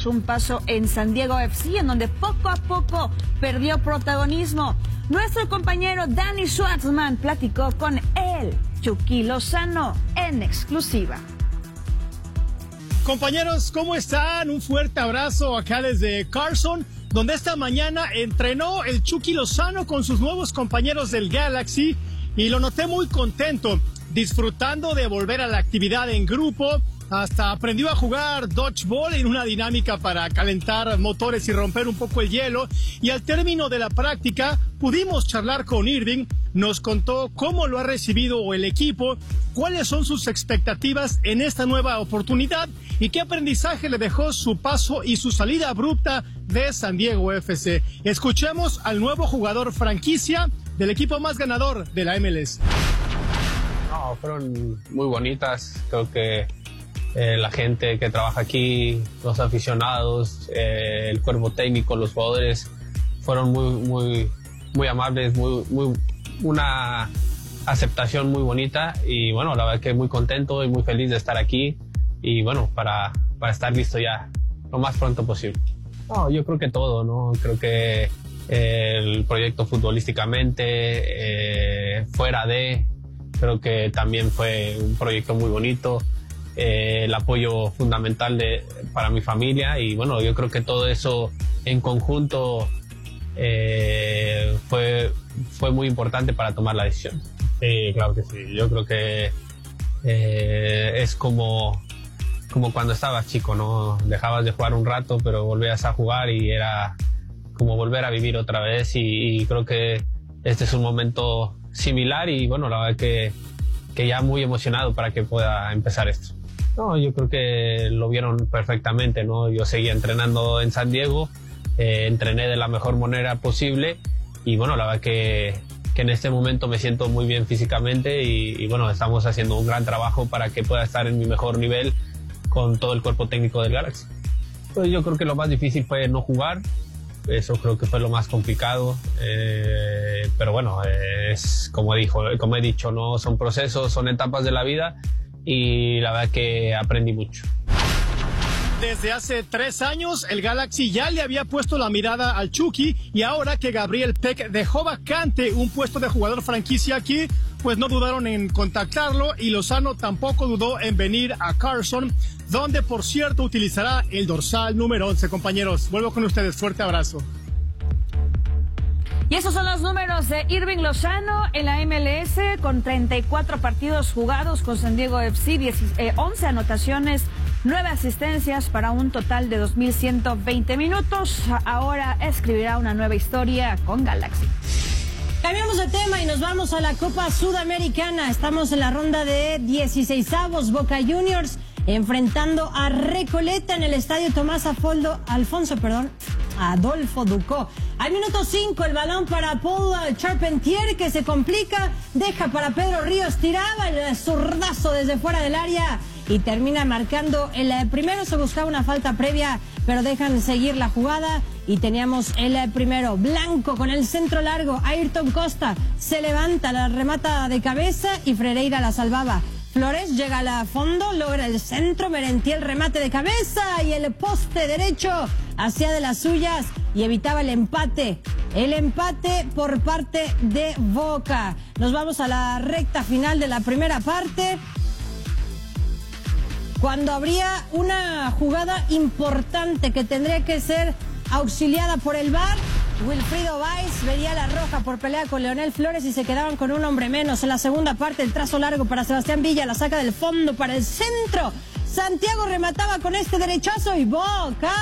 un paso en San Diego FC, en donde poco a poco perdió protagonismo. Nuestro compañero Danny Schwartzman platicó con el Chucky Lozano en exclusiva. Compañeros, ¿cómo están? Un fuerte abrazo acá desde Carson, donde esta mañana entrenó el Chucky Lozano con sus nuevos compañeros del Galaxy y lo noté muy contento, disfrutando de volver a la actividad en grupo. Hasta aprendió a jugar dodgeball en una dinámica para calentar motores y romper un poco el hielo. Y al término de la práctica pudimos charlar con Irving. Nos contó cómo lo ha recibido el equipo, cuáles son sus expectativas en esta nueva oportunidad y qué aprendizaje le dejó su paso y su salida abrupta de San Diego FC. Escuchemos al nuevo jugador franquicia del equipo más ganador de la MLS. No, fueron muy bonitas. Creo que la gente que trabaja aquí, los aficionados, el cuerpo técnico, los jugadores fueron muy amables, una aceptación muy bonita y bueno, la verdad que muy contento y muy feliz de estar aquí y bueno, para estar listo ya lo más pronto posible. No, yo creo que todo, ¿no? Creo que el proyecto futbolísticamente, creo que también fue un proyecto muy bonito. El apoyo fundamental para mi familia y bueno, yo creo que todo eso en conjunto fue muy importante para tomar la decisión. Sí, claro que sí. Yo creo que es como cuando estabas chico, ¿no? Dejabas de jugar un rato, pero volvías a jugar y era como volver a vivir otra vez y creo que este es un momento similar y bueno, la verdad que ya muy emocionado para que pueda empezar esto. No, yo creo que lo vieron perfectamente, ¿no? Yo seguía entrenando en San Diego, entrené de la mejor manera posible y bueno, la verdad que en este momento me siento muy bien físicamente y bueno, estamos haciendo un gran trabajo para que pueda estar en mi mejor nivel con todo el cuerpo técnico del Galaxy. Pues yo creo que lo más difícil fue no jugar, eso creo que fue lo más complicado, pero bueno, es como he dicho, ¿no? Son procesos, son etapas de la vida y la verdad que aprendí mucho. Desde hace 3 años, el Galaxy ya le había puesto la mirada al Chucky y ahora que Gabriel Peck dejó vacante un puesto de jugador franquicia aquí, pues no dudaron en contactarlo y Lozano tampoco dudó en venir a Carson, donde por cierto utilizará el dorsal número 11. Compañeros, vuelvo con ustedes, fuerte abrazo. Y esos son los números de Irving Lozano en la MLS, con 34 partidos jugados con San Diego FC, 11 anotaciones, 9 asistencias para un total de 2.120 minutos. Ahora escribirá una nueva historia con Galaxy. Cambiamos de tema y nos vamos a la Copa Sudamericana. Estamos en la ronda de 16avos. Boca Juniors enfrentando a Recoleta en el estadio Tomás Adolfo Ducó. Al minuto 5 el balón para Paul Charpentier, que se complica, deja para Pedro Ríos, tiraba el zurdazo desde fuera del área y termina marcando el primero. Se buscaba una falta previa, pero dejan seguir la jugada y teníamos el primero. Blanco con el centro largo, Ayrton Costa se levanta, la remata de cabeza y Frereira la salvaba. Flores llega a fondo, logra el centro, Merentiel remate de cabeza y el poste derecho hacía de las suyas y evitaba el empate. El empate por parte de Boca. Nos vamos a la recta final de la primera parte, cuando habría una jugada importante que tendría que ser auxiliada por el VAR. Wilfrido Weiss vería la roja por pelea con Leonel Flores y se quedaban con un hombre menos. En la segunda parte, el trazo largo para Sebastián Villa, la saca del fondo para el centro. Santiago remataba con este derechazo y Boca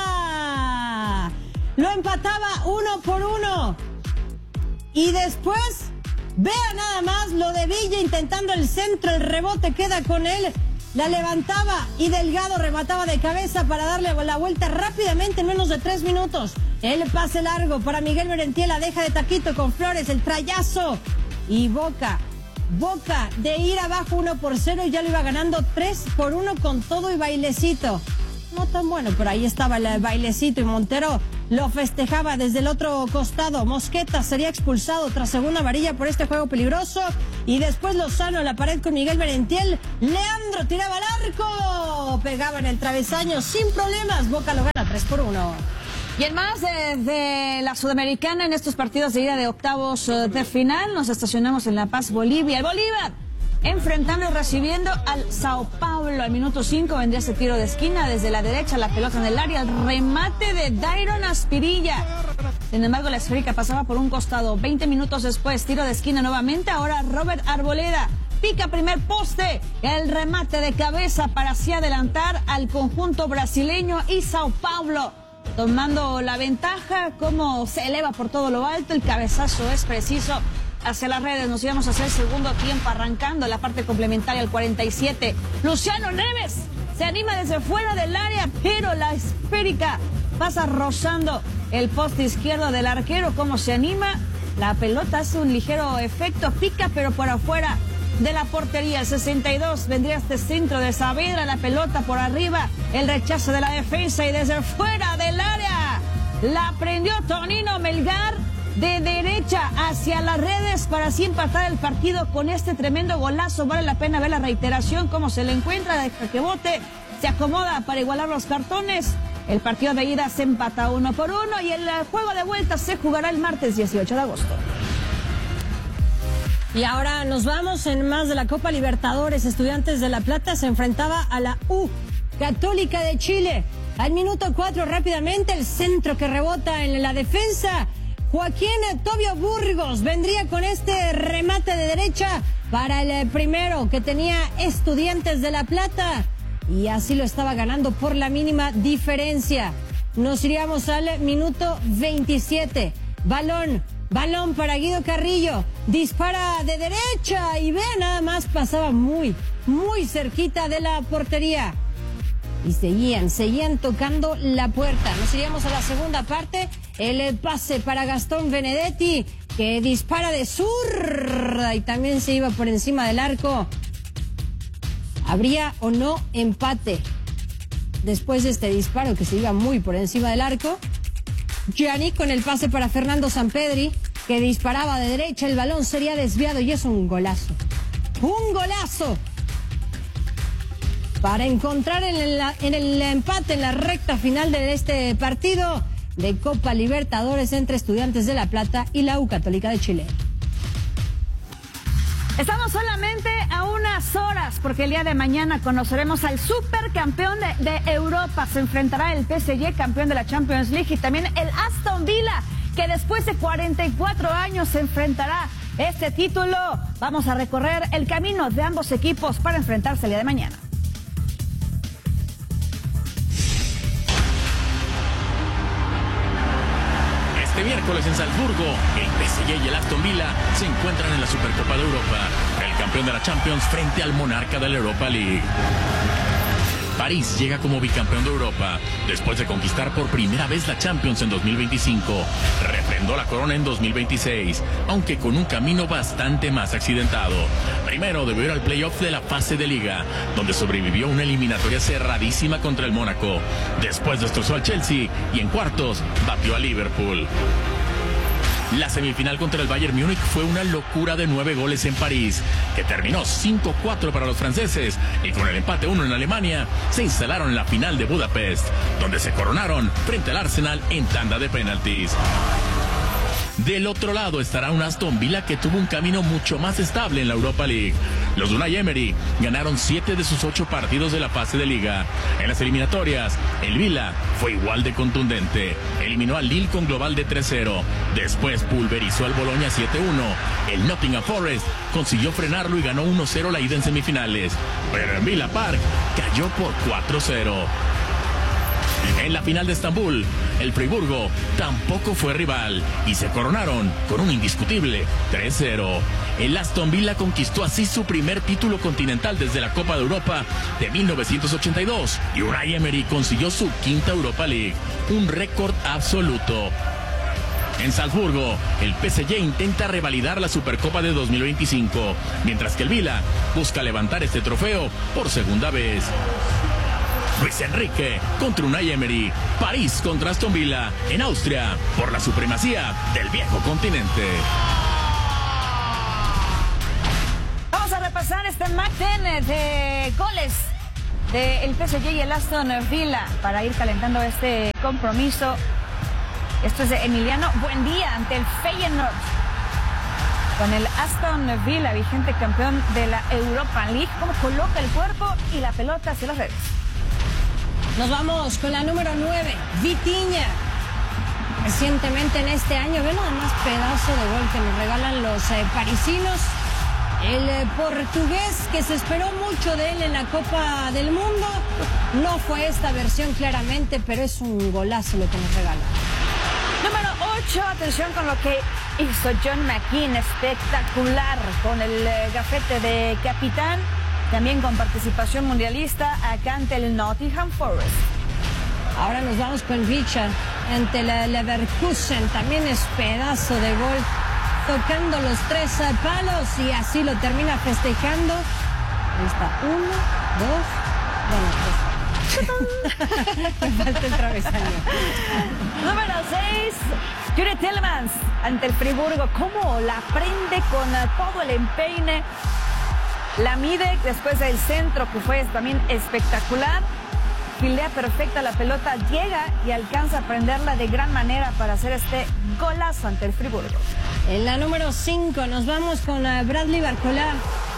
lo empataba 1-1. Y después, vea nada más lo de Villa intentando el centro, el rebote queda con él. La levantaba y Delgado remataba de cabeza para darle la vuelta rápidamente en menos de 3 minutos. El pase largo para Miguel Merentiel, la deja de taquito con Flores, el trayazo. Y Boca de ir abajo 1-0 y ya lo iba ganando 3-1 con todo y bailecito. No tan bueno, pero ahí estaba el bailecito y Montero lo festejaba desde el otro costado. Mosqueta sería expulsado tras segunda amarilla por este juego peligroso. Y después Lozano en la pared con Miguel Merentiel. Leandro tiraba al arco, pegaba en el travesaño sin problemas. Boca lo gana 3-1. Y en más de la Sudamericana, en estos partidos de ida de octavos de final, nos estacionamos en La Paz, Bolivia. El Bolívar enfrentando y recibiendo al Sao Paulo. Al minuto 5 vendría ese tiro de esquina desde la derecha, la pelota en el área, el remate de Dairon Aspirilla. Sin embargo, la esférica pasaba por un costado. 20 minutos después, tiro de esquina nuevamente. Ahora Robert Arboleda pica primer poste. El remate de cabeza para así adelantar al conjunto brasileño y Sao Paulo tomando la ventaja. Como se eleva por todo lo alto. El cabezazo es preciso hacia las redes. Nos íbamos a hacer el segundo tiempo arrancando la parte complementaria al 47. Luciano Neves se anima desde fuera del área, pero la esférica pasa rozando el poste izquierdo del arquero. Como se anima, la pelota hace un ligero efecto, pica pero por afuera de la portería. El 62 vendría este centro de Saavedra, la pelota por arriba, el rechazo de la defensa y desde fuera del área la prendió Tonino Melgar de derecha hacia las redes para así empatar el partido con este tremendo golazo. Vale la pena ver la reiteración, cómo se le encuentra, deja que bote, se acomoda para igualar los cartones. El partido de ida se empata 1-1 y el juego de vuelta se jugará el martes 18 de agosto. Y ahora nos vamos en más de la Copa Libertadores. Estudiantes de La Plata se enfrentaba a la U Católica de Chile. Al minuto 4 rápidamente el centro que rebota en la defensa. Joaquín Tobio Burgos vendría con este remate de derecha para el primero que tenía Estudiantes de La Plata. Y así lo estaba ganando por la mínima diferencia. Nos iríamos al minuto 27. Balón para Guido Carrillo. Dispara de derecha y vea, nada más pasaba muy cerquita de la portería. Y seguían tocando la puerta. Nos iríamos a la segunda parte. El pase para Gastón Benedetti, que dispara de zurda y también se iba por encima del arco. ¿Habría o no empate después de este disparo que se iba muy por encima del arco? Gianni con el pase para Fernando Sampedri, que disparaba de derecha, el balón sería desviado y es un golazo. ¡Un golazo! Para encontrar en el empate en la recta final de este partido de Copa Libertadores entre Estudiantes de La Plata y la U Católica de Chile. Estamos solamente a unas horas porque el día de mañana conoceremos al supercampeón de Europa. Se enfrentará el PSG, campeón de la Champions League, y también el Aston Villa, que después de 44 años se enfrentará este título. Vamos a recorrer el camino de ambos equipos para enfrentarse el día de mañana. Este miércoles en Salzburgo, el PSG y el Aston Villa se encuentran en la Supercopa de Europa. El campeón de la Champions frente al monarca de la Europa League. París llega como bicampeón de Europa después de conquistar por primera vez la Champions en 2025. Refrendó la corona en 2026, aunque con un camino bastante más accidentado. Primero debió ir al playoff de la fase de Liga, donde sobrevivió una eliminatoria cerradísima contra el Mónaco. Después destrozó al Chelsea y en cuartos batió a Liverpool. La semifinal contra el Bayern Múnich fue una locura de 9 goles en París, que terminó 5-4 para los franceses, y con el empate 1 en Alemania, se instalaron en la final de Budapest, donde se coronaron frente al Arsenal en tanda de penaltis. Del otro lado estará un Aston Villa que tuvo un camino mucho más estable en la Europa League. Los de Unai Emery ganaron 7 de sus 8 partidos de la fase de Liga. En las eliminatorias, el Villa fue igual de contundente. Eliminó al Lille con global de 3-0. Después pulverizó al Bologna 7-1. El Nottingham Forest consiguió frenarlo y ganó 1-0 la ida en semifinales. Pero en Villa Park cayó por 4-0. En la final de Estambul, el Friburgo tampoco fue rival y se coronaron con un indiscutible 3-0. El Aston Villa conquistó así su primer título continental desde la Copa de Europa de 1982 y Unai Emery consiguió su quinta Europa League, un récord absoluto. En Salzburgo, el PSG intenta revalidar la Supercopa de 2025, mientras que el Villa busca levantar este trofeo por segunda vez. Luis Enrique contra Unai Emery, París contra Aston Villa, en Austria, por la supremacía del viejo continente. Vamos a repasar este Mac 10 de goles del PSG y el Aston Villa para ir calentando este compromiso. Esto es de Emiliano Buendía ante el Feyenoord. Con el Aston Villa, vigente campeón de la Europa League, cómo coloca el cuerpo y la pelota hacia las redes. Nos vamos con la número 9, Vitinha. Recientemente en este año, ven nada más pedazo de gol que nos regalan los parisinos. El portugués, que se esperó mucho de él en la Copa del Mundo. No fue esta versión claramente, pero es un golazo lo que nos regala. Número 8, atención con lo que hizo John McGinn, espectacular, con el gafete de capitán, también con participación mundialista acá ante el Nottingham Forest. Ahora nos vamos con Richard ante el Leverkusen, también es pedazo de gol, tocando los 3 palos y así lo termina festejando. Ahí está, 1, 2, bueno, 3. Me falta el travesaño. Número 6, Yuri Tielemans ante el Friburgo. Cómo la prende con todo el empeine. La mide después del centro, que fue también espectacular. Filea perfecta la pelota, llega y alcanza a prenderla de gran manera para hacer este golazo ante el Friburgo. En la número 5 nos vamos con Bradley Barcola.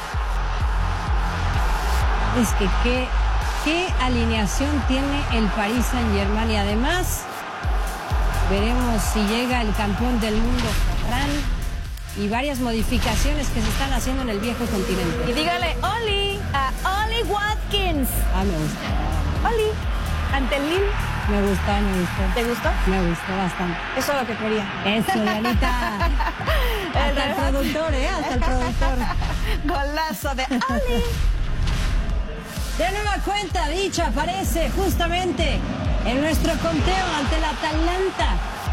Es que qué alineación tiene el Paris Saint-Germain y además veremos si llega el campeón del mundo, Ferran, y varias modificaciones que se están haciendo en el viejo continente. Y dígale Oli a Oli Watkins. Me gusta. Oli, ante el Lille. Me gustó. ¿Te gustó? Me gustó bastante. Eso es lo que quería. Eso, Dianita. Hasta el productor, hasta el productor. Golazo de Oli. De nueva cuenta, dicha aparece justamente en nuestro conteo ante el Atalanta.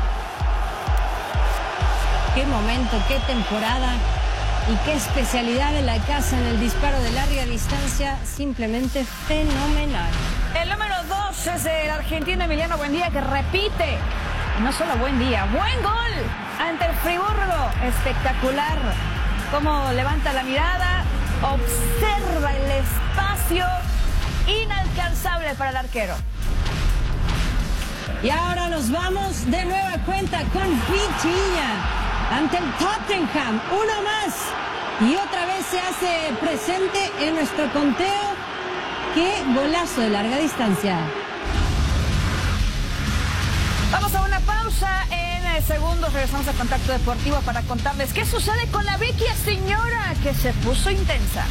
Qué momento, qué temporada y qué especialidad de la casa en el disparo de larga distancia, simplemente fenomenal. El número 2 es el argentino Emiliano Buendía, que repite, no solo buen día, buen gol ante el Friburgo. Espectacular, cómo levanta la mirada, observa el espacio, inalcanzable para el arquero. Y ahora nos vamos de nueva cuenta con Vitinha ante el Tottenham, uno más, y otra vez se hace presente en nuestro conteo. ¡Qué golazo de larga distancia! Vamos a una pausa, en segundos regresamos a Contacto Deportivo para contarles qué sucede con la vecchia señora que se puso intensa.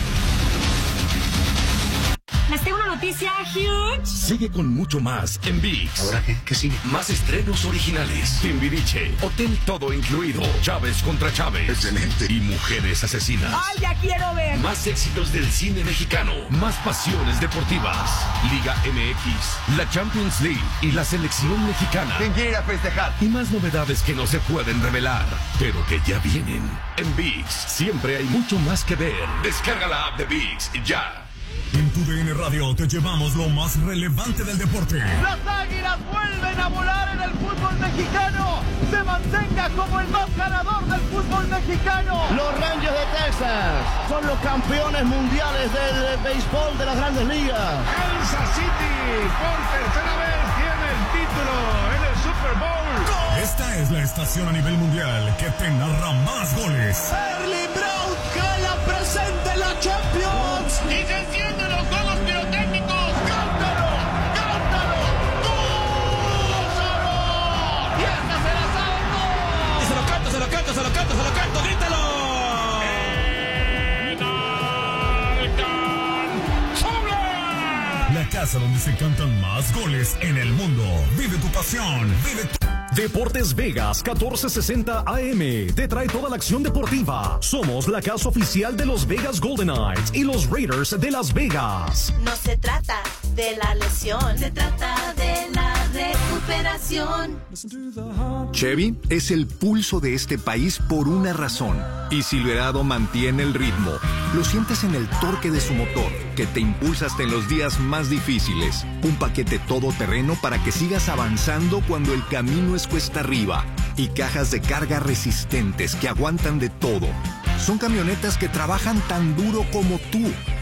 Les tengo una noticia huge. Sigue con mucho más en ViX. ¿Ahora qué? ¿Qué sigue? Más estrenos originales. Timbiriche, Hotel Todo Incluido, Chávez contra Chávez. Excelente. Y Mujeres Asesinas. ¡Ay, ya quiero ver! Más éxitos del cine mexicano. Más pasiones deportivas. Liga MX, la Champions League y la selección mexicana. ¿Quién quiere ir a festejar? Y más novedades que no se pueden revelar, pero que ya vienen. En ViX siempre hay mucho más que ver. Descarga la app de ViX ya. En tu DN Radio te llevamos lo más relevante del deporte. Las Águilas vuelven a volar en el fútbol mexicano. Se mantenga como el más ganador del fútbol mexicano. Los Rangers de Texas son los campeones mundiales del béisbol de las Grandes Ligas. Kansas City por tercera vez tiene el título en el Super Bowl. Esta es la estación a nivel mundial que te narra más goles. Erling Braut Haaland presente en la Champions. Y se encienden los juegos pirotécnicos. ¡Cántalo! ¡Cántalo! ¡Gózalo! ¡Y esta se la sabe! Y se lo canto, grítalo. La casa donde se cantan más goles en el mundo. Vive tu pasión, vive tu... Deportes Vegas 1460 AM te trae toda la acción deportiva. Somos la casa oficial de los Vegas Golden Knights y los Raiders de Las Vegas. No se trata de la lesión, se trata de la recuperación. Chevy es el pulso de este país por una razón. Y Silverado mantiene el ritmo. Lo sientes en el torque de su motor, que te impulsa hasta en los días más difíciles. Un paquete todoterreno para que sigas avanzando cuando el camino es cuesta arriba. Y cajas de carga resistentes que aguantan de todo. Son camionetas que trabajan tan duro como tú.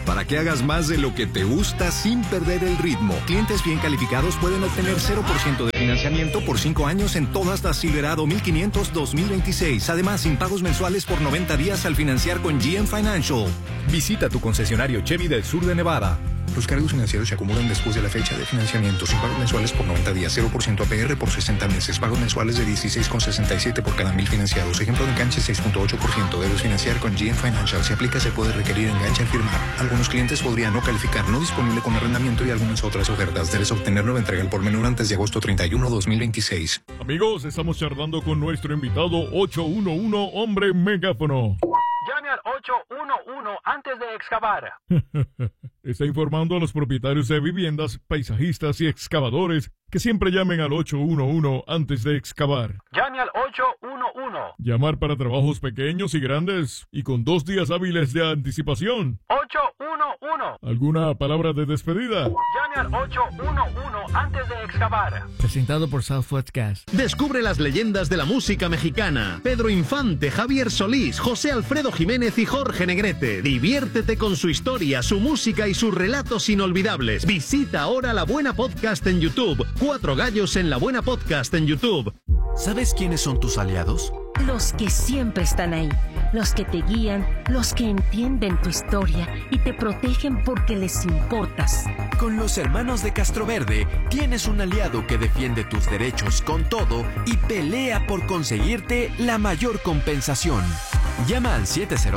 para que hagas más de lo que te gusta sin perder el ritmo. Clientes bien calificados pueden obtener 0% de financiamiento por 5 años en todas las Silverado 1500 2026. Además, sin pagos mensuales por 90 días al financiar con GM Financial. Visita tu concesionario Chevy del sur de Nevada. Los cargos financieros se acumulan después de la fecha de financiamiento, sin pagos mensuales por 90 días, 0% APR por 60 meses, pagos mensuales de 16,67 por cada 1000 financiados. Ejemplo de enganche 6.8%. Debes financiar con GM Financial. Si aplica, se puede requerir enganche al firmar. Algunos clientes podrían no calificar, no disponible con arrendamiento y algunas otras ofertas. Debes obtener nueva entrega al por menor antes de agosto 31, 2026. Amigos, estamos charlando con nuestro invitado 811 Hombre Megáfono. Llame al 811 antes de excavar. Está informando a los propietarios de viviendas, paisajistas y excavadores que siempre llamen al 811 antes de excavar. Llame al 811. Llamar para trabajos pequeños y grandes y con 2 días hábiles de anticipación. 811. ¿Alguna palabra de despedida? Llame al 811 antes de excavar. Presentado por Southwest Gas. Descubre las leyendas de la música mexicana. Pedro Infante, Javier Solís, José Alfredo Jiménez y Jorge Negrete. Diviértete con su historia, su música y sus relatos inolvidables. Visita ahora La Buena Podcast en YouTube. 4 gallos en La Buena Podcast en YouTube. ¿Sabes quiénes son tus aliados? Los que siempre están ahí, los que te guían, los que entienden tu historia y te protegen porque les importas. Con los hermanos de Castroverde tienes un aliado que defiende tus derechos con todo y pelea por conseguirte la mayor compensación. Llama al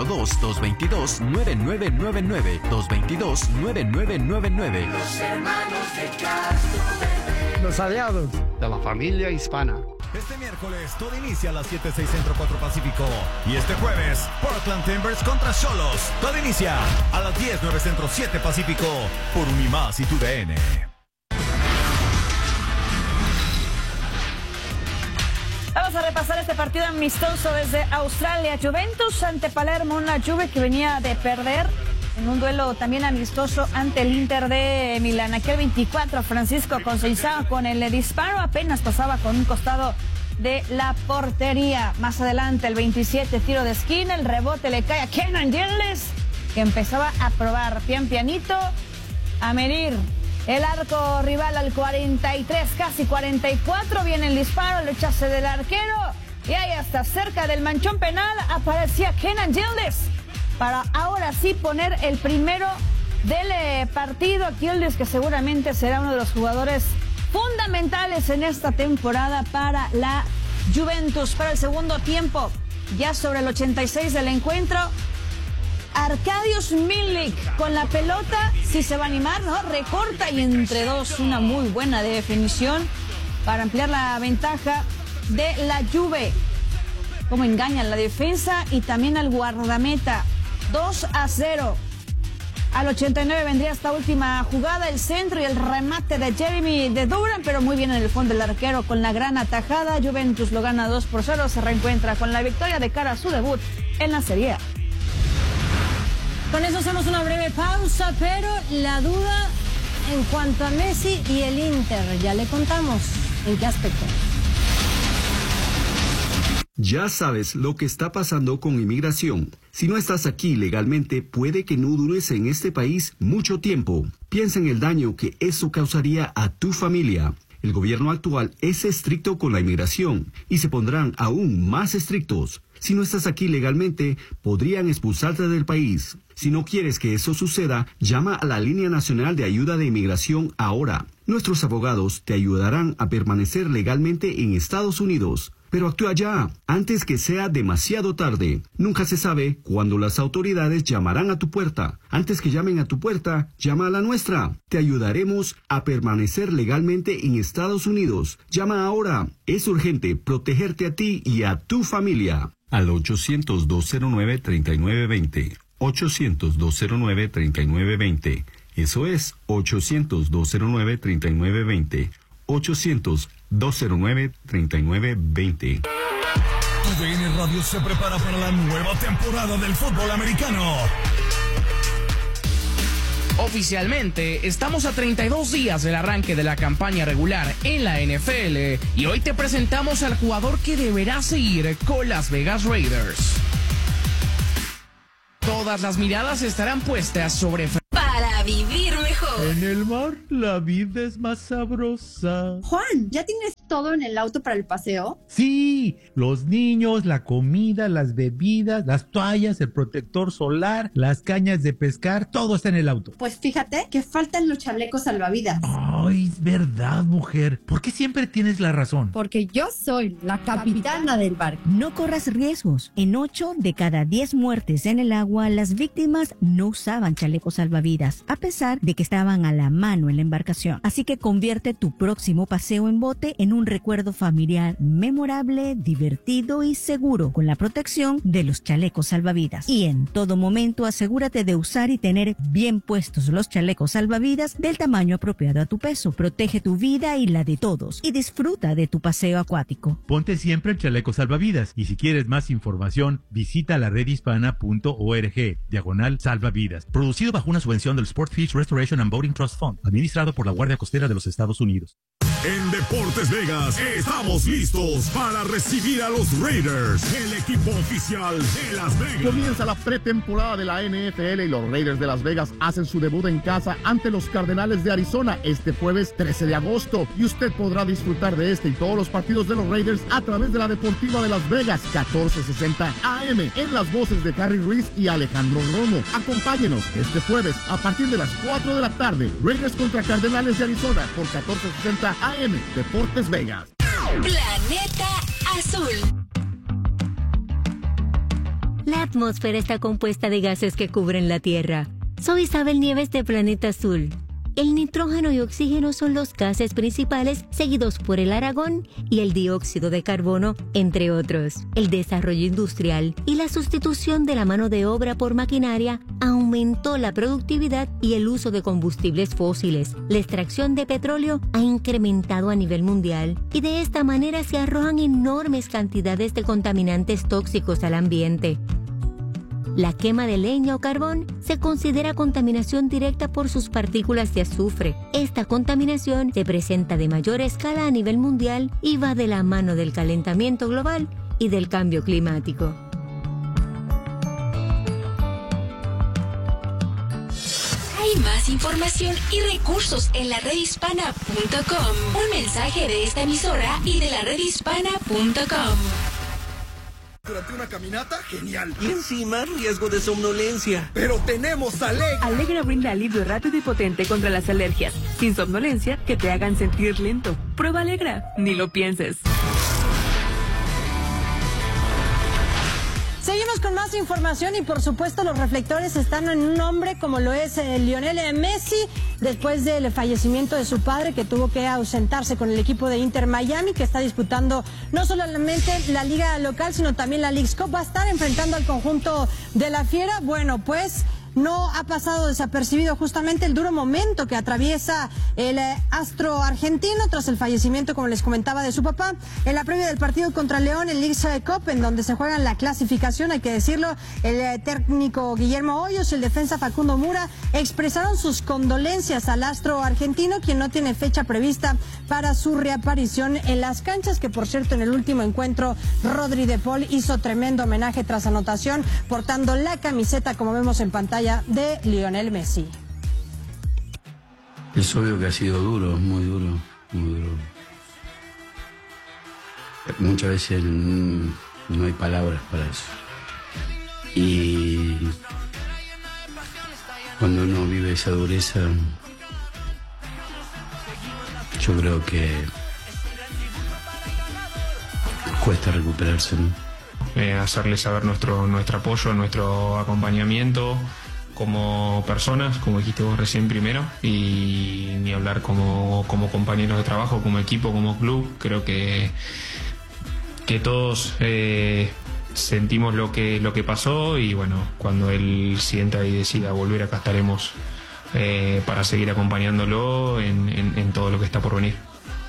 702-222-9999, 222-9999. Los hermanos de Castroverde. Los aliados de la familia hispana. Este miércoles todo inicia a las 7:06 Centro 4 Pacífico. Y este jueves, Portland Timbers contra Xolos. Todo inicia a las 10:09 Centro 7 Pacífico por Unimás y TUDN. Vamos a repasar este partido amistoso desde Australia. Juventus ante Palermo, una Juve que venía de perder en un duelo también amistoso ante el Inter de Milán. Aquí el 24, Francisco Conceição con el disparo apenas pasaba con un costado de la portería. Más adelante el 27, tiro de esquina, el rebote le cae a Kenan Gilles, que empezaba a probar pian pianito a medir el arco rival al 43, casi 44. Viene el disparo, el rechace del arquero y ahí hasta cerca del manchón penal aparecía Kenan Gilles para ahora sí poner el primero del partido. Gilles, que seguramente será uno de los jugadores fundamentales en esta temporada para la Juventus. Para el segundo tiempo, ya sobre el 86 del encuentro, Arkadiusz Milik con la pelota, si se va a animar, ¿no? Recorta y entre dos, una muy buena definición para ampliar la ventaja de la Juve. Cómo engañan la defensa y también al guardameta. 2-0. Al 89 vendría esta última jugada, el centro y el remate de Jeremy de Duran, pero muy bien en el fondo el arquero con la gran atajada. Juventus lo gana 2-0, se reencuentra con la victoria de cara a su debut en la Serie A. Con eso hacemos una breve pausa, pero la duda en cuanto a Messi y el Inter, ya le contamos en qué aspecto. Ya sabes lo que está pasando con inmigración. Si no estás aquí legalmente, puede que no dures en este país mucho tiempo. Piensa en el daño que eso causaría a tu familia. El gobierno actual es estricto con la inmigración y se pondrán aún más estrictos. Si no estás aquí legalmente, podrían expulsarte del país. Si no quieres que eso suceda, llama a la Línea Nacional de Ayuda de Inmigración ahora. Nuestros abogados te ayudarán a permanecer legalmente en Estados Unidos. Pero actúa ya, antes que sea demasiado tarde. Nunca se sabe cuándo las autoridades llamarán a tu puerta. Antes que llamen a tu puerta, llama a la nuestra. Te ayudaremos a permanecer legalmente en Estados Unidos. Llama ahora. Es urgente protegerte a ti y a tu familia. Al 800-209-3920. 800-209-3920. Eso es 800-209-3920. 800-209-3920. TUDN Radio se prepara para la nueva temporada del fútbol americano. Oficialmente, estamos a 32 días del arranque de la campaña regular en la NFL y hoy te presentamos al jugador que deberá seguir con Las Vegas Raiders. Todas las miradas estarán puestas sobre... Para vivir mejor. En el mar, la vida es más sabrosa. Juan, ¿ya tienes todo en el auto para el paseo? Sí, los niños, la comida, las bebidas, las toallas, el protector solar, las cañas de pescar, todo está en el auto. Pues fíjate que faltan los chalecos salvavidas. Ay, es verdad, mujer. ¿Por qué siempre tienes la razón? Porque yo soy la capitana del barco. No corras riesgos. En 8 de cada 10 muertes en el agua, las víctimas no usaban chalecos salvavidas, a pesar de que estaban a la mano en la embarcación. Así que convierte tu próximo paseo en bote en un recuerdo familiar memorable, divertido y seguro, con la protección de los chalecos salvavidas. Y en todo momento asegúrate de usar y tener bien puestos los chalecos salvavidas del tamaño apropiado a tu peso. Protege tu vida y la de todos y disfruta de tu paseo acuático. Ponte siempre el chaleco salvavidas, y si quieres más información, visita la redhispana.org/salvavidas. Producido bajo una subvención del Sport Fish Restoration and Boating Trust Fund, administrado por la Guardia Costera de los Estados Unidos. En Deportes Vegas estamos listos para recibir a los Raiders, el equipo oficial de Las Vegas. Comienza la pretemporada de la NFL y los Raiders de Las Vegas hacen su debut en casa ante los Cardenales de Arizona este jueves 13 de agosto. Y usted podrá disfrutar de este y todos los partidos de los Raiders a través de la Deportiva de Las Vegas, 1460 AM, en las voces de Harry Ruiz y Alejandro Romo. Acompáñenos este jueves a partir de las 4 de la tarde. Raiders contra Cardenales de Arizona por 1460 AM. Deportes Vegas. Planeta Azul. La atmósfera está compuesta de gases que cubren la Tierra. Soy Isabel Nieves de Planeta Azul. El nitrógeno y oxígeno son los gases principales, seguidos por el argón y el dióxido de carbono, entre otros. El desarrollo industrial y la sustitución de la mano de obra por maquinaria aumentó la productividad y el uso de combustibles fósiles. La extracción de petróleo ha incrementado a nivel mundial y de esta manera se arrojan enormes cantidades de contaminantes tóxicos al ambiente. La quema de leña o carbón se considera contaminación directa por sus partículas de azufre. Esta contaminación se presenta de mayor escala a nivel mundial y va de la mano del calentamiento global y del cambio climático. Hay más información y recursos en la redhispana.com. Un mensaje de esta emisora y de la redhispana.com. Durante una caminata, genial. Y encima, riesgo de somnolencia. Pero tenemos Alegra. Alegra brinda alivio rápido y potente contra las alergias, sin somnolencia que te hagan sentir lento. Prueba Alegra, ni lo pienses. Seguimos con más información y por supuesto los reflectores están en un hombre como lo es Lionel Messi, después del fallecimiento de su padre, que tuvo que ausentarse con el equipo de Inter Miami, que está disputando no solamente la liga local sino también la Leagues Cup. Va a estar enfrentando al conjunto de la Fiera. Bueno, pues no ha pasado desapercibido justamente el duro momento que atraviesa el astro argentino tras el fallecimiento, como les comentaba, de su papá. En la previa del partido contra León en Leagues Cup, en donde se juegan la clasificación, hay que decirlo, el técnico Guillermo Hoyos y el defensa Facundo Mura expresaron sus condolencias al astro argentino, quien no tiene fecha prevista para su reaparición en las canchas, que por cierto en el último encuentro Rodri de Paul hizo tremendo homenaje tras anotación, portando la camiseta, como vemos en pantalla, de Lionel Messi. Es obvio que ha sido duro, muy duro, muy duro. Muchas veces no hay palabras para eso. Y cuando uno vive esa dureza, yo creo que cuesta recuperarse, ¿no? Hacerles saber nuestro apoyo, nuestro acompañamiento como personas, como dijiste vos recién primero, y ni hablar como compañeros de trabajo, como equipo, como club. Creo que todos sentimos lo que pasó, y bueno, cuando él sienta y decida volver, acá estaremos para seguir acompañándolo en todo lo que está por venir.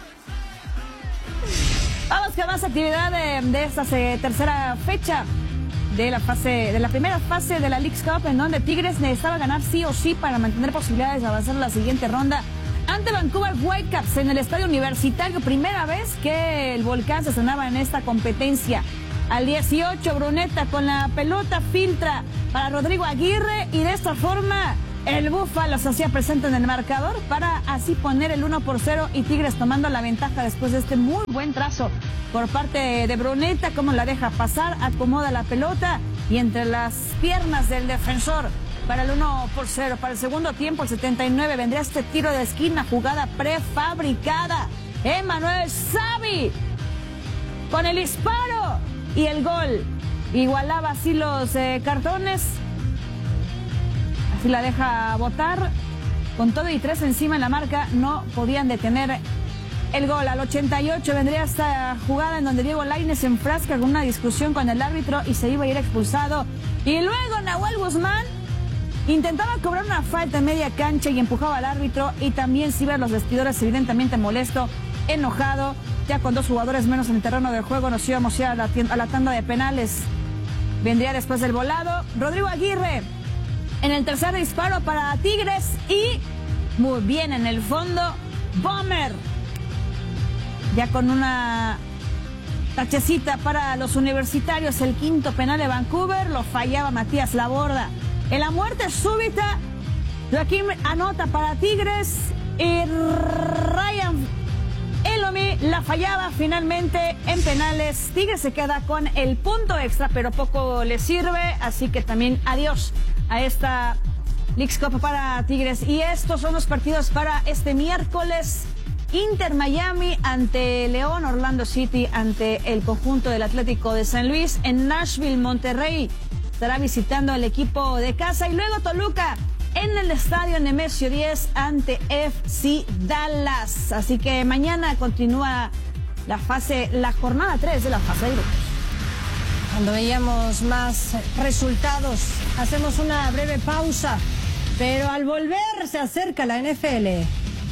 Vamos con más actividad de esta tercera fecha de la primera fase de la Leagues Cup, en donde Tigres necesitaba ganar sí o sí para mantener posibilidades de avanzar a la siguiente ronda ante Vancouver Whitecaps en el Estadio Universitario. Primera vez que el Volcán se estrenaba en esta competencia. al 18, Bruneta con la pelota filtra para Rodrigo Aguirre y de esta forma el Búfalo se hacía presente en el marcador para así poner el 1-0 y Tigres tomando la ventaja después de este muy buen trazo por parte de Bruneta, como la deja pasar, acomoda la pelota y entre las piernas del defensor para el 1-0. Para el segundo tiempo, el 79, vendría este tiro de esquina, jugada prefabricada. Emmanuel Xavi con el disparo y el gol. Igualaba así los cartones. Así la deja botar. Con todo y 3 encima en la marca, no podían detener el gol. Al 88 vendría esta jugada en donde Diego Lainez se enfrasca con una discusión con el árbitro y se iba a ir expulsado. Y luego Nahuel Guzmán intentaba cobrar una falta en media cancha y empujaba al árbitro y también se iba a los vestidores evidentemente molesto, enojado. Ya con 2 jugadores menos en el terreno de juego nos íbamos ya a la tanda de penales. Vendría después el volado. Rodrigo Aguirre en el tercer disparo para Tigres y muy bien en el fondo Bomber. Ya con una tachecita para los universitarios, el quinto penal de Vancouver lo fallaba Matías Laborda. En la muerte súbita, Joaquín anota para Tigres y Ryan Elomi la fallaba finalmente en penales. Tigres se queda con el punto extra, pero poco le sirve, así que también adiós a esta Leagues Cup para Tigres. Y estos son los partidos para este miércoles. Inter Miami ante León, Orlando City ante el conjunto del Atlético de San Luis. En Nashville, Monterrey estará visitando al equipo de casa. Y luego Toluca en el estadio Nemesio 10 ante FC Dallas. Así que mañana continúa la jornada 3 de la fase de grupos. Cuando veíamos más resultados, hacemos una breve pausa. Pero al volver se acerca la NFL.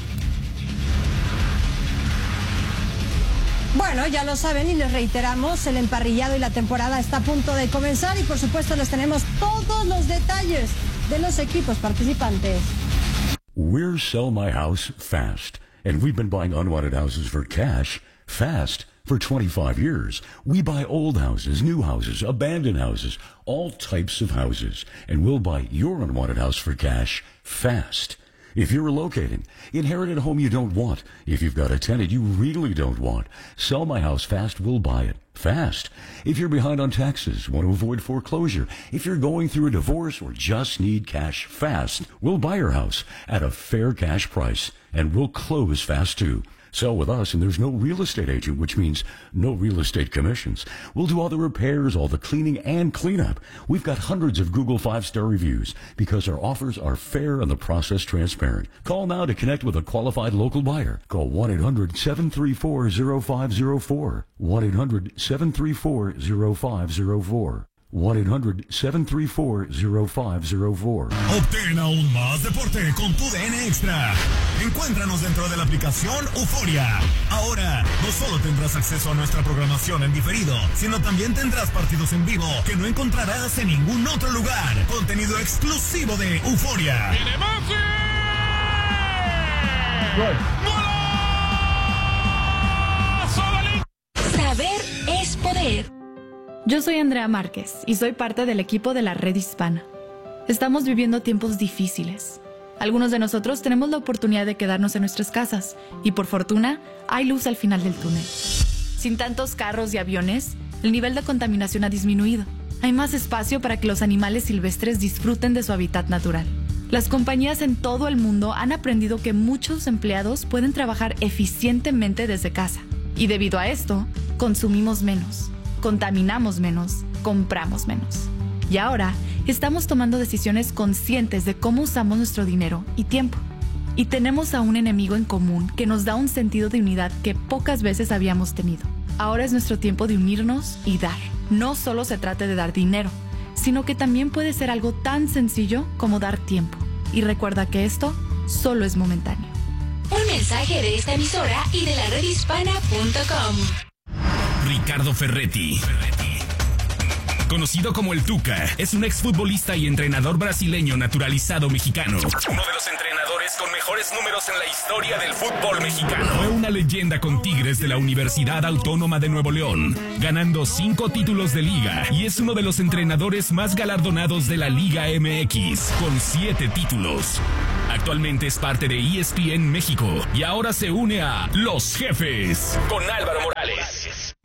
Bueno, ya lo saben y les reiteramos, el emparrillado y la temporada está a punto de comenzar y por supuesto les tenemos todos los detalles de los equipos participantes. We're Sell My House Fast, and we've been buying unwanted houses for cash fast for 25 years. We buy old houses, new houses, abandoned houses, all types of houses, and we'll buy your unwanted house for cash fast. If you're relocating, inherited a home you don't want, if you've got a tenant you really don't want, Sell My House Fast will buy it fast. If you're behind on taxes, want to avoid foreclosure, if you're going through a divorce or just need cash fast, we'll buy your house at a fair cash price and we'll close fast too. Sell with us and there's no real estate agent, which means no real estate commissions. We'll do all the repairs, all the cleaning and cleanup. We've got hundreds of Google 5-star reviews because our offers are fair and the process transparent. Call now to connect with a qualified local buyer. Call 1-800-734-0504. 1-800-734-0504. 1-800-734-0504. Obtén aún más deporte con tu DN Extra. Encuéntranos dentro de la aplicación Euforia. Ahora, no solo tendrás acceso a nuestra programación en diferido, sino también tendrás partidos en vivo que no encontrarás en ningún otro lugar. Contenido exclusivo de Euforia. ¡Viene Messi! Saber es poder. Yo soy Andrea Márquez y soy parte del equipo de la Red Hispana. Estamos viviendo tiempos difíciles. Algunos de nosotros tenemos la oportunidad de quedarnos en nuestras casas y por fortuna hay luz al final del túnel. Sin tantos carros y aviones, el nivel de contaminación ha disminuido. Hay más espacio para que los animales silvestres disfruten de su hábitat natural. Las compañías en todo el mundo han aprendido que muchos empleados pueden trabajar eficientemente desde casa. Y debido a esto, consumimos menos. Contaminamos menos, compramos menos. Y ahora estamos tomando decisiones conscientes de cómo usamos nuestro dinero y tiempo. Y tenemos a un enemigo en común que nos da un sentido de unidad que pocas veces habíamos tenido. Ahora es nuestro tiempo de unirnos y dar. No solo se trata de dar dinero, sino que también puede ser algo tan sencillo como dar tiempo. Y recuerda que esto solo es momentáneo. Un mensaje de esta emisora y de la redhispana.com. Ricardo Ferretti, conocido como el Tuca, es un exfutbolista y entrenador brasileño naturalizado mexicano. Uno de los entrenadores jugadores con mejores números en la historia del fútbol mexicano. Fue una leyenda con Tigres de la Universidad Autónoma de Nuevo León, ganando 5 títulos de liga y es uno de los entrenadores más galardonados de la Liga MX, con 7 títulos. Actualmente es parte de ESPN México y ahora se une a Los Jefes con Álvaro Morales.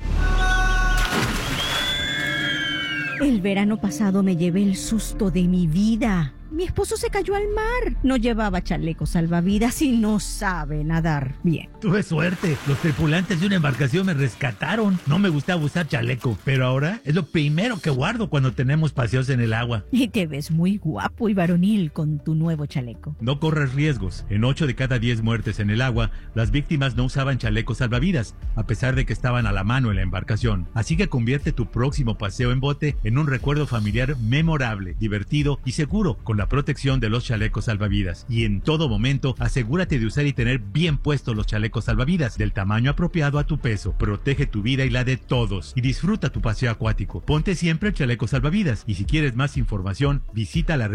El verano pasado me llevé el susto de mi vida. Mi esposo se cayó al mar. No llevaba chaleco salvavidas y no sabe nadar bien. Tuve suerte. Los tripulantes de una embarcación me rescataron. No me gustaba usar chaleco, pero ahora es lo primero que guardo cuando tenemos paseos en el agua. Y te ves muy guapo y varonil con tu nuevo chaleco. No corres riesgos. En 8 de cada 10 muertes en el agua, las víctimas no usaban chalecos salvavidas, a pesar de que estaban a la mano en la embarcación. Así que convierte tu próximo paseo en bote en un recuerdo familiar memorable, divertido y seguro, con la protección de los chalecos salvavidas. Y en todo momento, asegúrate de usar y tener bien puestos los chalecos salvavidas del tamaño apropiado a tu peso. Protege tu vida y la de todos y disfruta tu paseo acuático. Ponte siempre el chaleco salvavidas y si quieres más información, visita la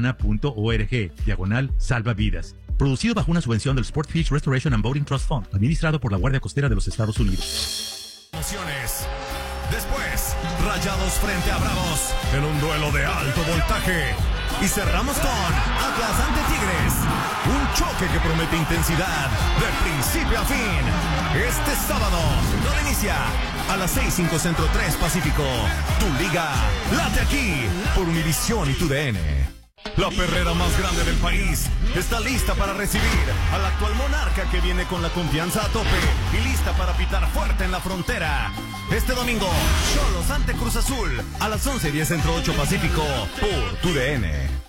redhispana.org/salvavidas. Producido bajo una subvención del Sport Fish Restoration and Boating Trust Fund, administrado por la Guardia Costera de los Estados Unidos. Emociones. Después, Rayados frente a Bravos en un duelo de alto voltaje. Y cerramos con Atlas ante Tigres. Un choque que promete intensidad de principio a fin. Este sábado, todo inicia a las 6:05 Centro, 3 Pacífico. Tu liga late aquí por Univisión y TUDN. La perrera más grande del país está lista para recibir al actual monarca que viene con la confianza a tope y lista para pitar fuerte en la frontera. Este domingo, Xolos ante Cruz Azul a las 11:10 Centro, 8 Pacífico por TUDN.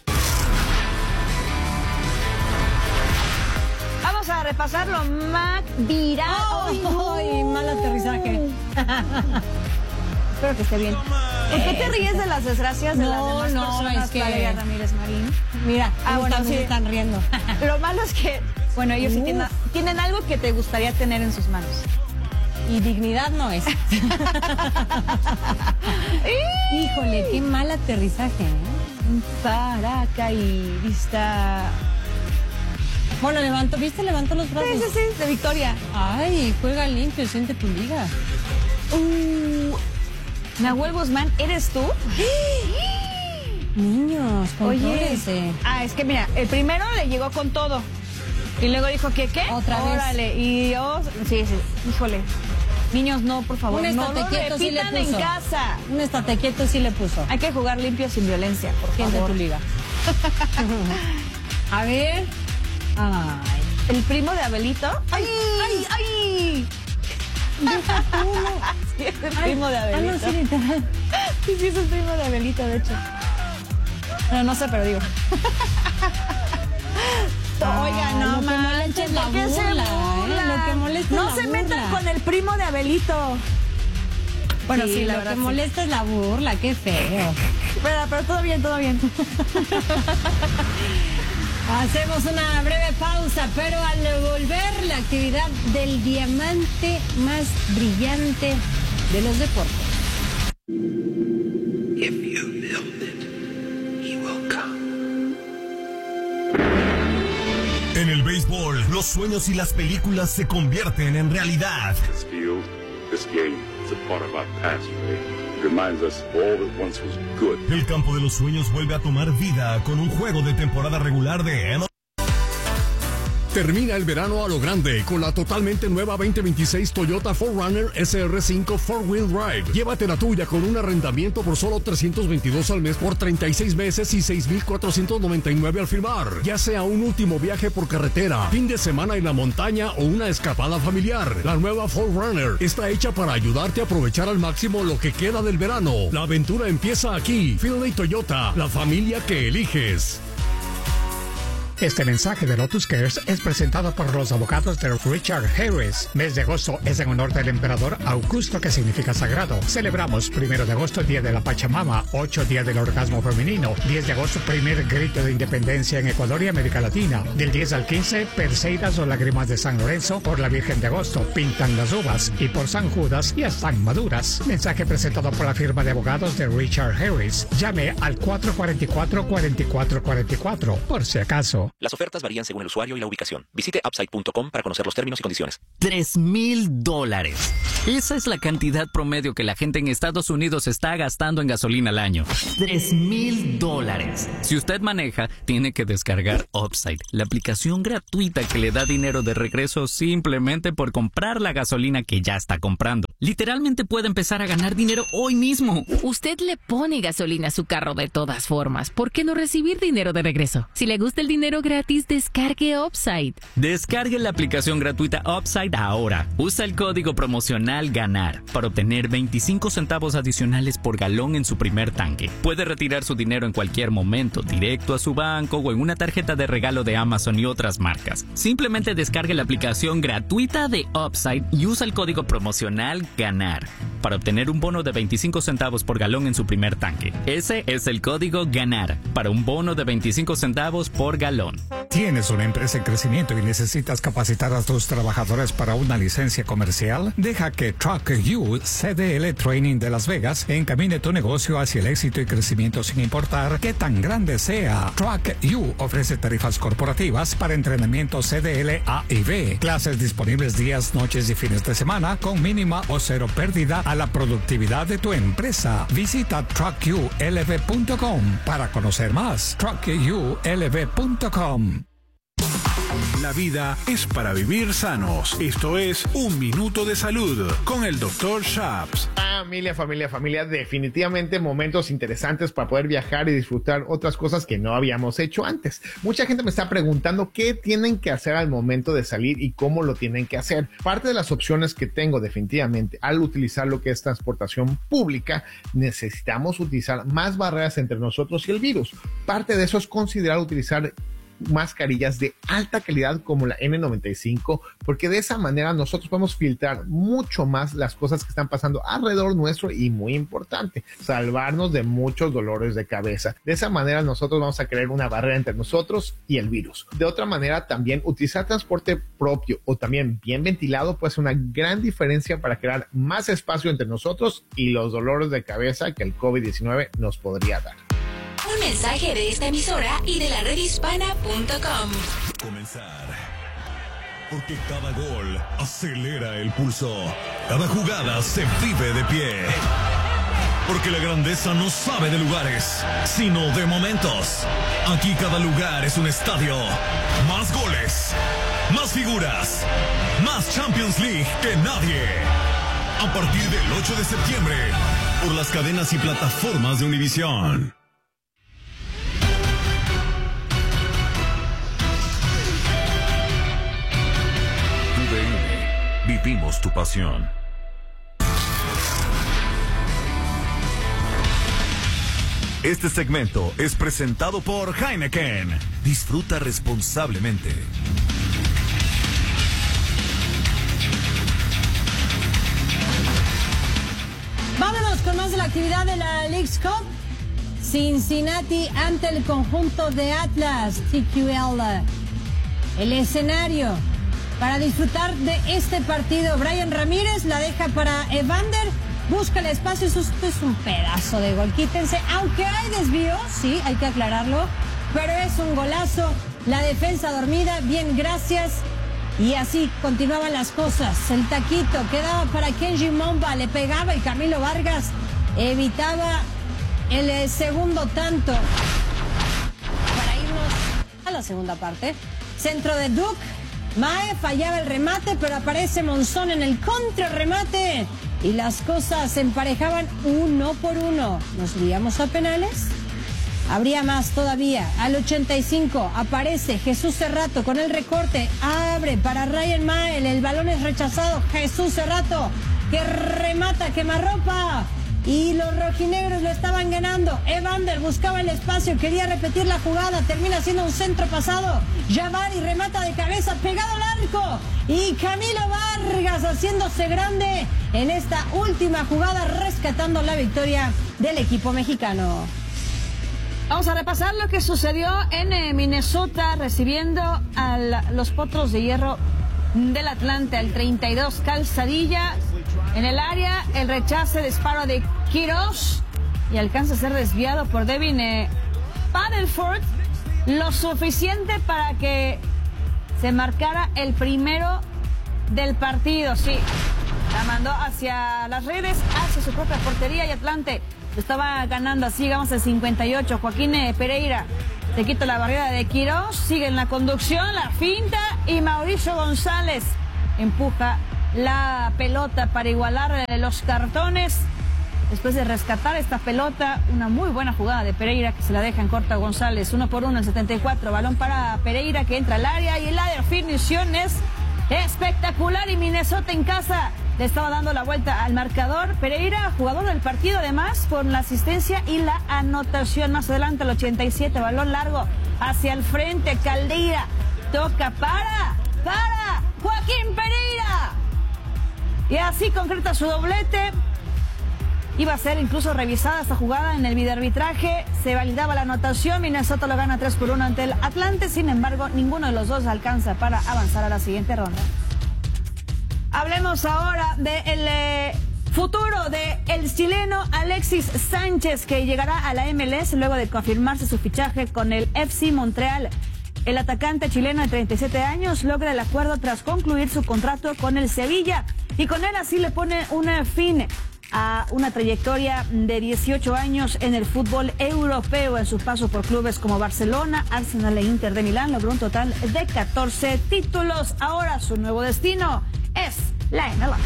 Vamos a repasar lo más viral. ¡Ay, mal aterrizaje! Espero que esté bien. ¿Por qué te ríes de las desgracias de las demás personas, es que... Valeria Ramírez Marín? Mira, bueno, sí están riendo. Lo malo es que, bueno, ellos sí tienen algo que te gustaría tener en sus manos. Y dignidad no es. Híjole, qué mal aterrizaje, ¿eh? Paracaidista. Bueno, levantó los brazos. Sí, de victoria. Ay, juega limpio, siente tu liga. Nahuel Guzmán, ¿eres tú? Niños, oye, es que mira, el primero le llegó con todo. Y luego dijo que, ¿qué? Otra vez. Órale, y yo, sí, híjole. Niños, no, por favor, un no lo quieto sí le repitan puso. en casa. Un estate quieto sí le puso. Hay que jugar limpio sin violencia, por Siente favor. tu liga. A ver. Ay. El primo de Abelito. ¡Ay! Deja tú. Sí, es el primo de Abelito. No, sí, literal. Sí, es el primo de Abelito, de hecho. No sé, pero digo. Oiga, no manches, ¿por qué se burlan? Lo que molesta no se metan con el primo de Abelito. Bueno, sí, la verdad. Lo que molesta es la burla, qué feo. Pero todo bien, todo bien. Hacemos una breve pausa, pero al volver la actividad del diamante más brillante de los deportes. If you build it, he will come. En el béisbol, los sueños y las películas se convierten en realidad. This field, this game is a part of our past, Ray. It reminds us of all that once was good. El campo de los sueños vuelve a tomar vida con un juego de temporada regular de MLB. Termina el verano a lo grande con la totalmente nueva 2026 Toyota 4Runner SR5 4-Wheel Drive. Llévate la tuya con un arrendamiento por solo $322 al mes por 36 meses y $6,499 al firmar. Ya sea un último viaje por carretera, fin de semana en la montaña o una escapada familiar. La nueva 4Runner está hecha para ayudarte a aprovechar al máximo lo que queda del verano. La aventura empieza aquí. Finley Toyota, la familia que eliges. Este mensaje de Lotus Cares es presentado por los abogados de Richard Harris. Mes de agosto es en honor del emperador Augusto, que significa sagrado. Celebramos 1 de agosto, Día de la Pachamama, 8 Día del Orgasmo Femenino, 10 de agosto, primer grito de independencia en Ecuador y América Latina. Del 10 al 15, Perseidas o lágrimas de San Lorenzo. Por la Virgen de Agosto, pintan las uvas. Y por San Judas, ya están maduras. Mensaje presentado por la firma de abogados de Richard Harris. Llame al 444-4444, por si acaso. México. Las ofertas varían según el usuario y la ubicación. Visite upside.com para conocer los términos y condiciones. $3,000. Esa es la cantidad promedio que la gente en Estados Unidos está gastando en gasolina al año. $3,000. Si usted maneja, tiene que descargar Upside, la aplicación gratuita que le da dinero de regreso simplemente por comprar la gasolina que ya está comprando. Literalmente puede empezar a ganar dinero hoy mismo. Usted le pone gasolina a su carro de todas formas. ¿Por qué no recibir dinero de regreso? Si le gusta el dinero gratis, descargue Upside. Descargue la aplicación gratuita Upside ahora. Usa el código promocional GANAR para obtener 25 centavos adicionales por galón en su primer tanque. Puede retirar su dinero en cualquier momento, directo a su banco o en una tarjeta de regalo de Amazon y otras marcas. Simplemente descargue la aplicación gratuita de Upside y usa el código promocional GANAR para obtener un bono de 25 centavos por galón en su primer tanque. Ese es el código GANAR para un bono de 25 centavos por galón. ¿Tienes una empresa en crecimiento y necesitas capacitar a tus trabajadores para una licencia comercial? Deja que Truck You CDL Training de Las Vegas encamine tu negocio hacia el éxito y crecimiento sin importar qué tan grande sea. Truck You ofrece tarifas corporativas para entrenamiento CDL A y B, clases disponibles días, noches y fines de semana con mínima o cero pérdida a la productividad de tu empresa. Visita truckyoulv.com para conocer más. truckyoulv.com. La vida es para vivir sanos. Esto es Un Minuto de Salud con el Dr. Shaps. Familia, definitivamente momentos interesantes para poder viajar y disfrutar otras cosas que no habíamos hecho antes. Mucha gente me está preguntando qué tienen que hacer al momento de salir y cómo lo tienen que hacer. Parte de las opciones que tengo definitivamente al utilizar lo que es transportación pública, necesitamos utilizar más barreras entre nosotros y el virus. Parte de eso es considerar utilizar mascarillas de alta calidad como la N95, porque de esa manera nosotros podemos filtrar mucho más las cosas que están pasando alrededor nuestro y, muy importante, salvarnos de muchos dolores de cabeza. De esa manera nosotros vamos a crear una barrera entre nosotros y el virus. De otra manera, también utilizar transporte propio o también bien ventilado puede ser una gran diferencia para crear más espacio entre nosotros y los dolores de cabeza que el COVID-19 nos podría dar. Un mensaje de esta emisora y de la redhispana.com. Comenzar. Porque cada gol acelera el pulso. Cada jugada se vive de pie. Porque la grandeza no sabe de lugares, sino de momentos. Aquí cada lugar es un estadio. Más goles, más figuras, más Champions League que nadie. A partir del 8 de septiembre, por las cadenas y plataformas de Univisión. Vivimos tu pasión. Este segmento es presentado por Heineken. Disfruta responsablemente. Vámonos con más de la actividad de la Leagues Cup. Cincinnati ante el conjunto de Atlas, TQL. El escenario para disfrutar de este partido. Brian Ramírez la deja para Evander. Busca el espacio. Esto es un pedazo de gol. Quítense. Aunque hay desvío, sí, hay que aclararlo. Pero es un golazo. La defensa dormida. Bien, gracias. Y así continuaban las cosas. El taquito quedaba para Kenji Momba. Le pegaba y Camilo Vargas evitaba el segundo tanto. Para irnos a la segunda parte. Centro de Duke. Mae fallaba el remate, pero aparece Monzón en el contrarremate y las cosas se emparejaban 1-1. ¿Nos liamos a penales? Habría más todavía. Al 85 aparece Jesús Cerrato con el recorte. Abre para Ryan Mael. El balón es rechazado. Jesús Cerrato que remata quemarropa. Y los rojinegros lo estaban ganando. Evander buscaba el espacio, quería repetir la jugada, termina siendo un centro pasado. Javari remata de cabeza, pegado al arco. Y Camilo Vargas haciéndose grande en esta última jugada, rescatando la victoria del equipo mexicano. Vamos a repasar lo que sucedió en Minnesota, recibiendo a los Potros de Hierro del Atlante, al 32, Calzadilla. En el área, el rechace, disparo de Quiroz y alcanza a ser desviado por Devin Padelford. lo suficiente para que se marcara el primero del partido, sí. La mandó hacia las redes, hacia su propia portería y Atlante lo estaba ganando. Así llegamos al 58. Joaquín Pereira se quita la barrera de Quirós, sigue en la conducción, la finta y Mauricio González empuja la pelota para igualar los cartones. Después de rescatar esta pelota, una muy buena jugada de Pereira que se la deja en corta González. 1-1 en 74. Balón para Pereira que entra al área y la definición es espectacular y Minnesota en casa le estaba dando la vuelta al marcador. Pereira, jugador del partido además, con la asistencia y la anotación. Más adelante al 87, balón largo hacia el frente. Caldeira toca para Joaquín Pereira. Y así concreta su doblete. Iba a ser incluso revisada esta jugada en el videoarbitraje. Se validaba la anotación. Minnesota lo gana 3-1 ante el Atlante. Sin embargo, ninguno de los dos alcanza para avanzar a la siguiente ronda. Hablemos ahora del futuro del chileno Alexis Sánchez, que llegará a la MLS luego de confirmarse su fichaje con el FC Montreal. El atacante chileno de 37 años logra el acuerdo tras concluir su contrato con el Sevilla. Y con él así le pone un fin a una trayectoria de 18 años en el fútbol europeo. En su paso por clubes como Barcelona, Arsenal e Inter de Milán logró un total de 14 títulos. Ahora su nuevo destino es la MLS.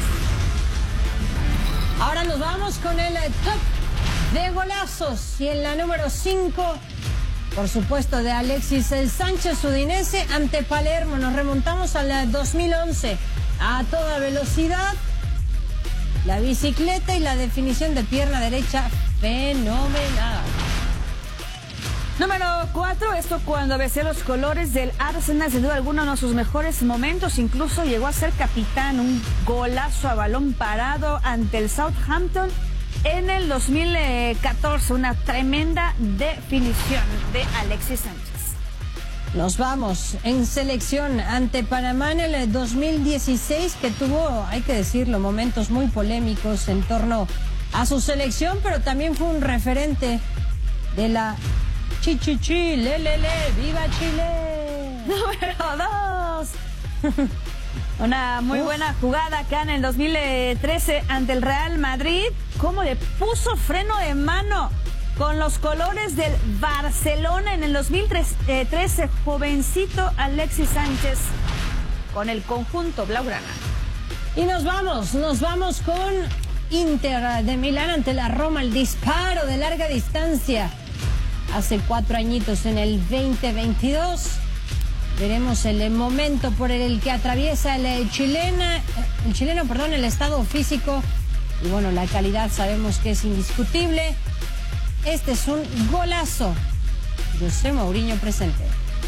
Ahora nos vamos con el top de golazos. Y en la número 5, por supuesto, de Alexis Sánchez, udinese ante Palermo. Nos remontamos al 2011 a toda velocidad. La bicicleta y la definición de pierna derecha, fenomenal. Número 4, esto cuando besé los colores del Arsenal, sin duda alguna uno de sus mejores momentos, incluso llegó a ser capitán, un golazo a balón parado ante el Southampton en el 2014, una tremenda definición de Alexis Sánchez. Nos vamos en selección ante Panamá en el 2016, que tuvo, hay que decirlo, momentos muy polémicos en torno a su selección, pero también fue un referente de la Chichichi, lelele, viva Chile. Número 2. Una muy buena jugada acá en el 2013 ante el Real Madrid. Cómo le puso freno de mano con los colores del Barcelona en el 2013. Jovencito Alexis Sánchez con el conjunto blaugrana. Y nos vamos con Inter de Milán ante la Roma. El disparo de larga distancia hace 4 añitos en el 2022. Veremos el momento por el que atraviesa el chileno, el estado físico. Y bueno, la calidad sabemos que es indiscutible. Este es un golazo. José Mourinho presente.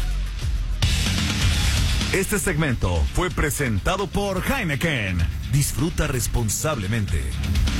Este segmento fue presentado por Heineken. Disfruta responsablemente.